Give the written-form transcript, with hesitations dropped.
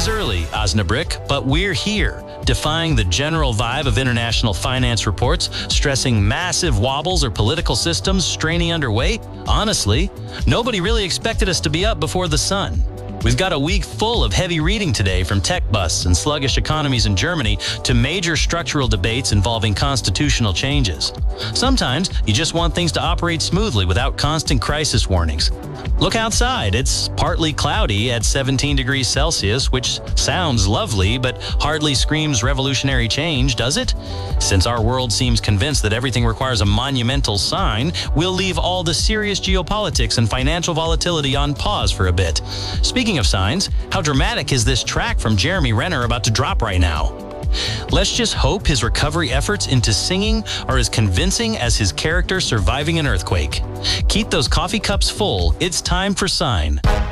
is early, Osnabrück, but we're here, defying the general vibe of international finance reports, stressing massive wobbles or political systems straining underway. Honestly, nobody really expected us to be up before the sun. We've got a week full of heavy reading today, from tech busts and sluggish economies in Germany to major structural debates involving constitutional changes. Sometimes you just want things to operate smoothly without constant crisis warnings. Look outside. It's partly cloudy at 17 degrees Celsius, which sounds lovely, but hardly screams revolutionary change, does it? Since our world seems convinced that everything requires a monumental sign, we'll leave all the serious geopolitics and financial volatility on pause for a bit. Speaking of signs, how dramatic is this track from Jeremy Renner about to drop right now? Let's just hope his recovery efforts into singing are as convincing as his character surviving an earthquake. Keep those coffee cups full. It's time for Sign.